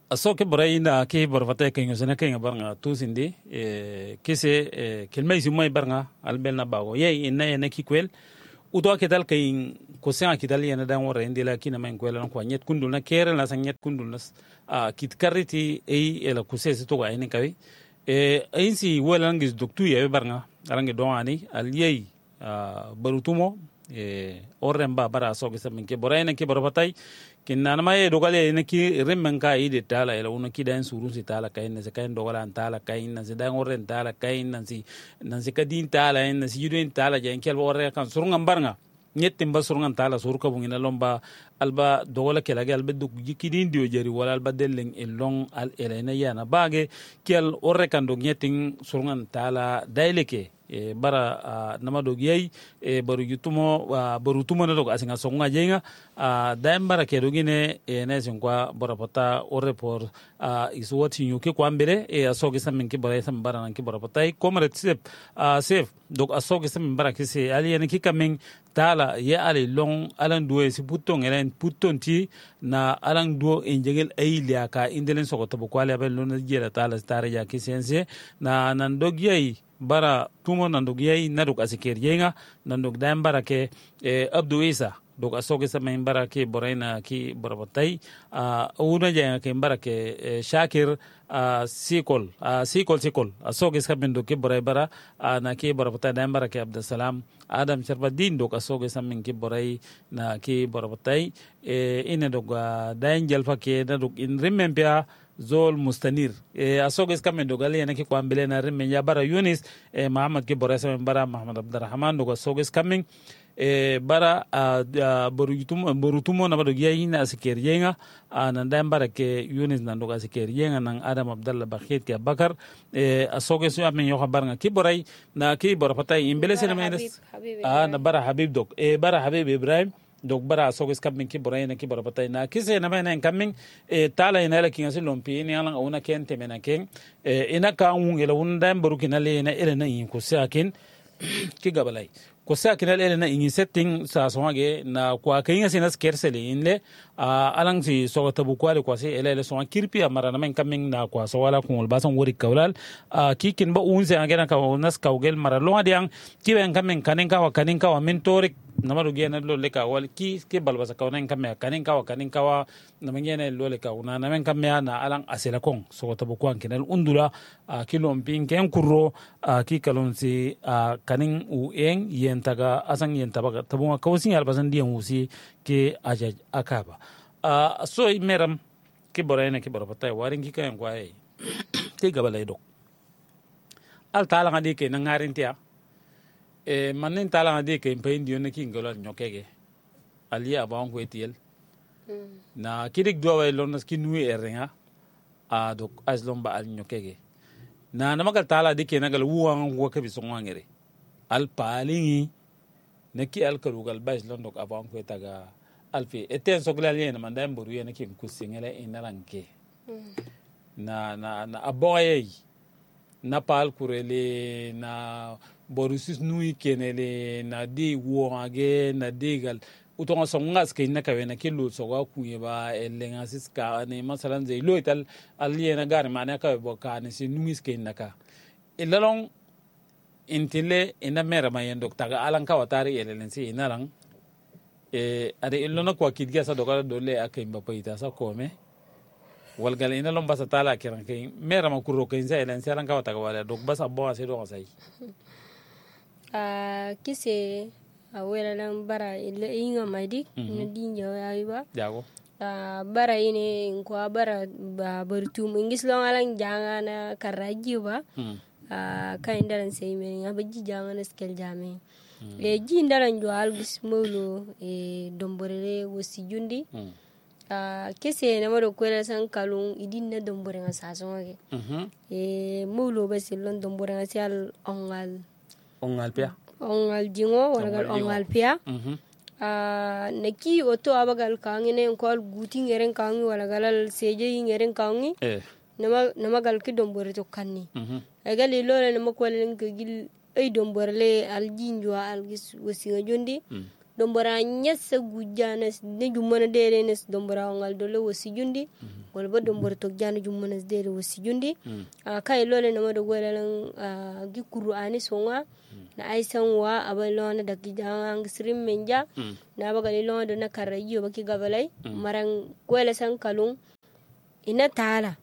aso ke borayina ke borfata ke ngosana ke ngabarnga tusindi kese kelmay simay barnga albelna bago ye inna kikwel uto ketal kay ko sen kital yana dan wora indila kina men ko lan ko nyet kundul na kere na san nyet kundul na kit kariti ela kusese to ga ini kawi ainsi wala ngis doktu ye barnga arange doani aliyei barutumo orremba bara so ke samin ke borayna ke borfatay kinna ma ye dogale ne ki remmen ka ide tala ela uno ki dan surun si tala kay ne se kay dogala tala kay na se dan orren tala kay nan si kadin tala en si yudin tala je kel orre kan surungan barnga nyettim ba surungan tala surka bungina lomba alba dogala kela gal beddu kidin dio jeri wala alba dellen e long al elena yana bage kel orre kan dog nyettin surungan tala daileke bara namado giyai baru yutumo barutumo na dog asinga songa jenga daim bara ke dogine ne sinkwa bara pata orre por iswati nyuke kwa mbere asoge samin ki bara sam bara nan ki bara pata comrade sef dog asoge samin bara ki se ali ne ki kamen tala ye ali long alan duwe si puton elen puton ti na alan duo injegel ailia ka indelen sokota bu kwale abel lona jela tala stare ya ki sense na nan dog yai bara tumo nandog yai nadog asiker yenga nandog daim bara ke Abdou Isa dog asoge sa main bara ke borayna ki borabatay una jenga ke bara ke Shakir sikol asoge sa main dog ke boray bara na ki borabatay daim bara ke Abdussalam Adam Sharbadin dog asoge sa main ki boray na ki borabatay ina dog daim jalfa ke nadog in remempia zol mustanir asoges kamen dogali yana ki kwambele na rimen ya bara Yunis Muhammad ki boresa bara Muhammad Abdurrahman doga asoges kamen bara borutumo na badogi yina asiker yenga nan dan bara ke Yunis nan doga asiker yenga nan Adam Abdallah Bakhit ke Bakar asoges ya men yo barnga ki boray na ki bor patay imbele sene menes na bara Habib dog bara Habib Ibrahim dog bara asoges kamen ki boray na ki bor patay na kise na men kamen tala ina la kinga silompi ni ala una kente mena ken ina ka ungela unda mbaru kinale na ele na yin ko sakin ki gabalai ko sakin ele na yin setting sa sonage na kwa kinga sinas kersele inle alang si so tabu kwale ko se ele so kirpi amara na men kamen na kwa so wala ko basan wori kawlal kikin ba unse agena ka unas kawgel mara lo adiang ki ben kamen kanen ka wa mentorik namaru gena lo leka wal ki balbasa kawnen kamme kanin kawa namengene lo leka una namen kamme na alang asela kong so tabu kwan kenal undula kilom pin ken kurro ki kalon si kanin u en yentaga asang yentaba tabu kawsin albasan dian usi ke aja akaba so meram ki borayna ki borapatay warin ki kan kwae ki gabalay dok al tala ngadi ke nangarintia manen tala ngade ke pain dione ki ngolal nyokege aliya ba on kwetiel na kidik do way lonas ki nuwi erenga dok aslom ba al nyokege na namagal tala dike nagal wuwan wo ke bisonga ngere al palingi neki al karugal bas londok abon kwetaga alfi eten soglal yena mandam boru yena ki kusingele inaranke na aboye na pal kurele na borusis nui kenele na di woage na digal utonga songas ke na kawena kilo soga kuye ba elenga siska ne masalan ze loital aliena gar mana ka boka ne si nuis ke naka ilalong intile ina mera mayendok taga alan ka watari elelen si inalang ade ilona kwa kidga sa doga dole akimba paita sa kome walgal ina lom basa tala kiran ke mera makuro ke insa elen si alan ka wataga wala dok basa bo ase do sai kise awela lang bara ile inga madi na dinyo ayba jago bara ine kwa bara bertum ingis long alang jangan karaji ba kain dalan sei men ngabaji jangan skel jame jindalan jual gis molo domborele wosi jundi kese na maro kwela san kalung idin na dombore nga sasonge molo basilon dombore nga sial ongal jingo wala ongal pia neki oto abagal kangine kol guti ngeren kangi wala galal seje ngeren kangi nama gal ki dombore to kanni agali lole nama kwalen ke gil ay domborle al jinjo al gis wosinga jondi dombora nyessa gujana ne jumana dere ne dombora ngal dole wasi jundi wala ba dombora to jana jumana dere wasi jundi kai lole na mado golan gi qur'ani songa na aisan wa abalona da gidan srim menja na baga lona na karayo baki gabalai maran gola san kalun ina tala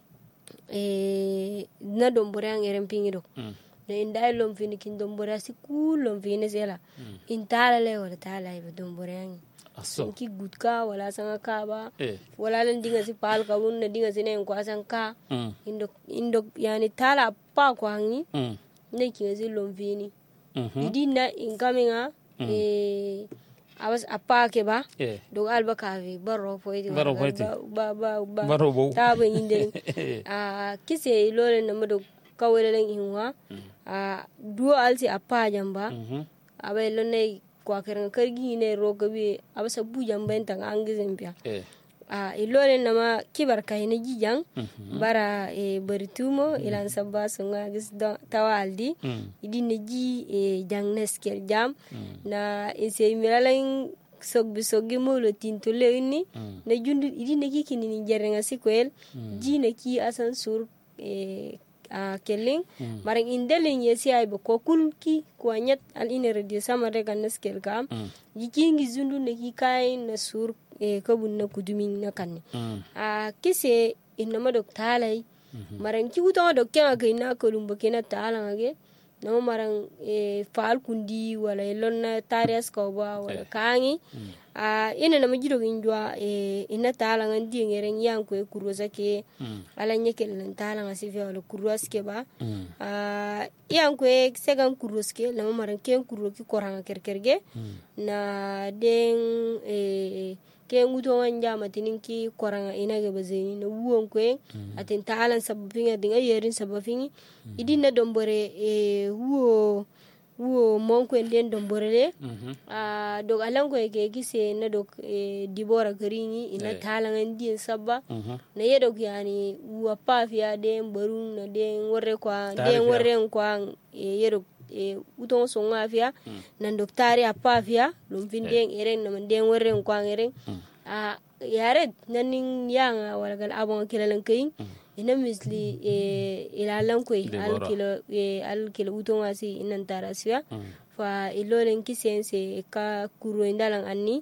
na dombora ngeren pingido na inda lom fini kin dombora si lom fini sela in tala le wala tala iba dombora yang ki gutka wala sanga ka ba wala lan dinga si pal ka won na dinga si ne ko asan ka indo yani tala pa ko hangi ne ki si lom fini idina inkaminga awas apa ke ba do alba ka vi baro foyti ba ta ba inde kise lole na mado kawelelen inwa duo alsi apa jamba abai lonne kwa karan kargi ne roga bi abasa bu jamba tan angizem pia ilole nama kibar kay ne jijang bara baritumo ilan sabba sunga gis tawaldi idine ji jang neskel jam na inse miralen soggi molo tinto lewni na jundu idine kikini ni jerenga sikwel ji ne ki asan sur kelling marang indelin yesi ay ko kulki ko nyat al ine radio samare kan neskel kam yikingi zundu ne ki kay na sur kabun na kudumin na kanne kise inama dok talai marang ki wuto dok kya ga ina kolum ba kena tala ngage no marang fal kundi wala lonna tarias ko ba wala kangi ina na majiro ginjwa ina tala ngandi ngeren yang ko kuroza ke ala nyekel nan tala ngasi fi wala kuros ke ba yang ko segan kuros ke na marang ken kuro ki koranga kerkerge na den ke nguto wanja matinin ki koranga ina ga bazeni na wuon ko atin talan sabafinga dinga yerin sabafini idina dombore wo monko den dombore dog alanko ke gise na dog dibora garini ina talan din sabba na yedog yani wa pafia den barun na den worre kwa yedog uton songa afia nan doktari apafia lum finden eren na den worre kwa eren yare nanin yanga walagal abon kilalan kayin ina misli ilalan koy al kilo uton wasi inan tarasya fa ilolen kisense ka kuro indalan anni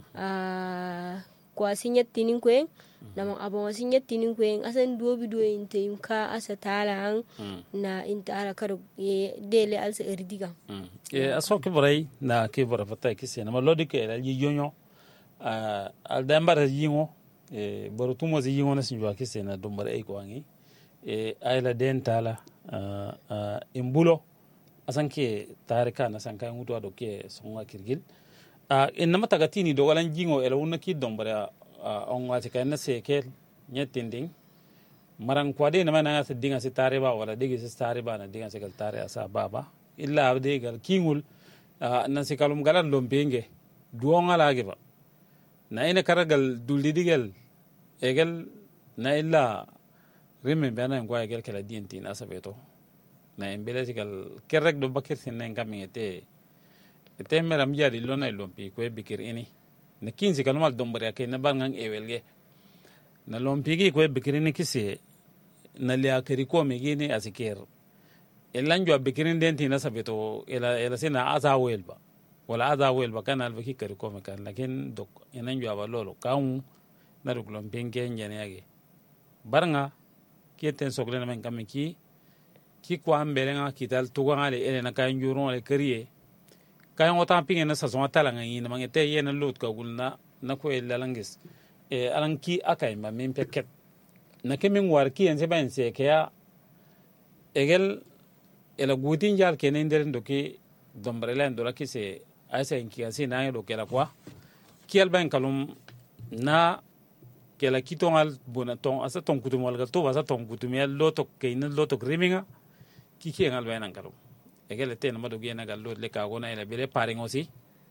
kwa sinyat tinin koy nama abon sinyat tinin koy asan duobi do inte ka asa talan na intara karo dele alsa erdiga aso kibray na kibra fata kisen ma lodi ke la yonyo al dambara yingo barutumo zi yingo na sinjwa kise na dombara ko angi ayla dentala imbulo asanke tarika na sanka nguto do ke songa kirgil inma tagatini do walan jingo ela wonna ki dombara on wati kayna seke nyetinding maran kwade na mana sa dinga se tariba wala digi se tariba na dinga se kal tare asa baba illa abde gal kingul na se kalum galan lompenge duonga lage ba na ina karagal duldidigal egel na illa rimen bana ngwa egel kala dienti na sabeto na embele sigal kerrek do bakir sinnen kamete ete meram jadi lona lompi ko bikir ini na 15 kalmal dombare ke na bangang ewelge na lompi gi ko bikir ini kise na lia keri ko megini asiker elanjo bikirin denti na sabeto ela sina azawelba wala azawelba kana albaki keri ko mekan lakin dok enanjo abalolo kaun na ruglom pinke njane yage baranga kieten sogle na men kamiki ki ko ambelenga kital tugangale ele na kan juro le keriye kan ota pinge na sason talanga yin mangete yena lot ka gulna na ko elalangis alanki akay ma min peket na kemin warki en se ban se kya egel ela gutin jal kenen der ndoki dombrela ndola kise asa en kiasi na do kela kwa kiel ban kalum na kela kitongal bonaton asa ton kutumal ga to asa ton kutumel loto kein loto kriminga kiki ngal ban kalum egel ten ma do gena gal lot le ka gona ela bele paring aussi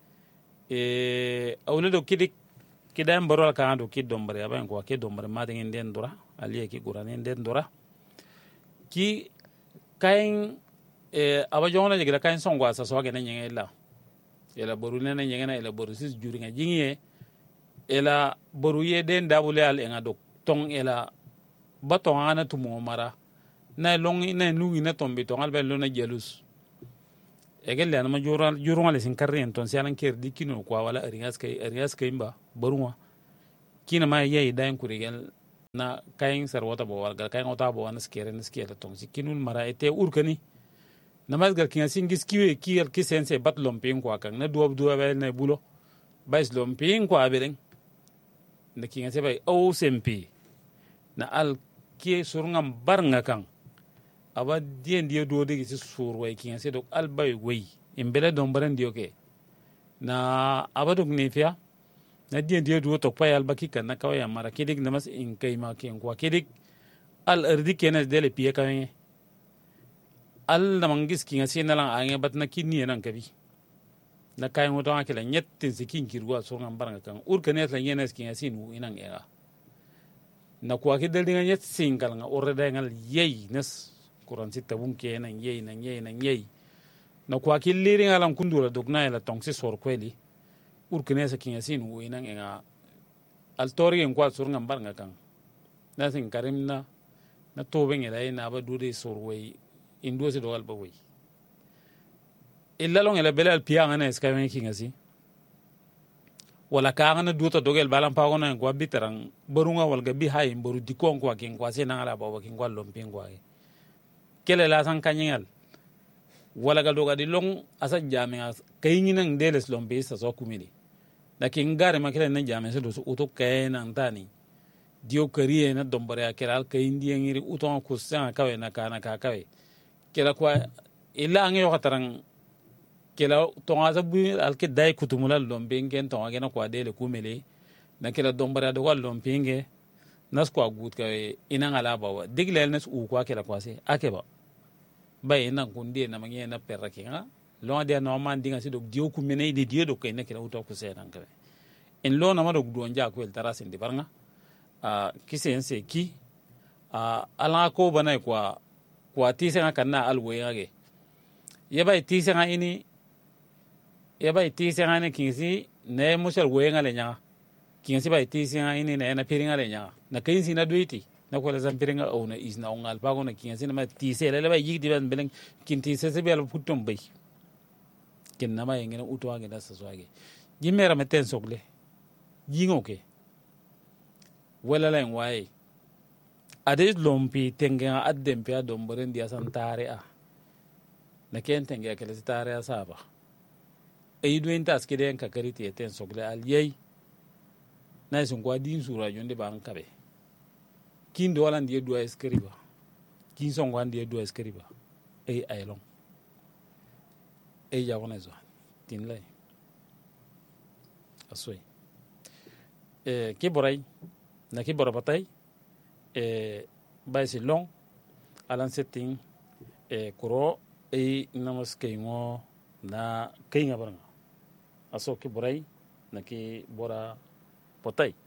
awle do kidik kidam barol ka ando kid dombre ban ko ke dombre ma den den dora ali ki guranen den dora ki kain aba jona jigla kain songwa sa so ga nan yen la ela boru nena nyengena ela boru sis juringa jingie ela boru ye den dabule al enga dok tong ela baton ana tumo mara na longi na nungi na tombi tong albe lona jelus egel le na jurunga le sin karri enton sialan ker dikino kwa wala arias kay mba borunwa kina ma yey dain kurigel na kayin sarwata bo wal kayin ota bo wan skere tong sikinul mara ete urkani namas gal kinga singis kiwe kiyal kisense bat lomping kwa kan na duob duob na bulo bais lomping kwa bereng na kinga se bay o sempi na al ki surngam barnga kan aba dien dio do de ci surway kinga se dok al bay wey imbele don baran dio ke na aba dok ne fia na dien dio do tok payal baki kan na kawaya mara kidik namas in kayma ken kwa kidik al erdi kenes dele piye kan al na mangis kinga se na lang ange bat na kinni nan kabi na kay ngoto akela nyettin sikin kirwa surngam barnga kan urkanet la yenes kinga sin wu inan era na kwa ki del dinga nyet singal nga orada ngal yey nes kuran sitta bun ke nan yey na kwa ki liri ngalam kundura dogna ela tongsi sor kweli urkene sa kinga sin wu inan nga al tori en kwa sur ngam barnga kan na sin karim na tobe ngela na ba dure sor wey indo se dogal ba wey illa long ela belal pianga na eskawen kinga si wala ka ngana duta dogel balan pa gona ngwa bitarang borunga wal gabi hay boru dikon kwa kin kwa se nangala bawa kin kwa lomping kwa kele la san kanyengal wala ga doga di long asa jamia kayini nang deles lombe sa so kumili lakin gare makele na jamia se do uto kayena ntani dio kariye na dombare akela kayindi ngiri uto ko sa kawe na kana ka kawe kela kwa illa ange yo katarang kela tonga zabu alke dai kutumula lompenge tonga gena kwa dele kumele na kela dombara do wal lompenge nas kwa gut ka ina ngala bawa diglel nas u kwa kela kwase akeba bay na kundi na mangi na perra kinga lo de no man dinga sido dio kumene de dio do kayna kela uto ku senan ka en lo na ma do do nja ko el tarasin di barnga kisense ki ala ko banay kwa tisen kanna alwe yage yebay tisen ini yaba itisi ngane kinsi ne musal wenga le nya kinsi ba itisi ngane ne na piringa le nya na kinsi na duiti na ko la zam piringa o na isna ongal pa ko na kinsi na ma tisi le ba yigdi ban beleng kinti se bel putum bay kin na ma ngene utwa ngena sa soage jimera meten sogle jingo ke wala la ngwaye ade lompi tenga addem pe adom boren dia santare na ken tenga ke le tare saba e doin tas ke den ka kariti eten sogle al yey na sun kwa din sura jonde ban kabe kin do lan die do escriba kin son gwan die do escriba e aylon e ya wona zo tin lay asoy ke boray na ke bora batay bay si long alan setting kuro e namas kaymo na kaynga baranga aso ke boray na ke bora potay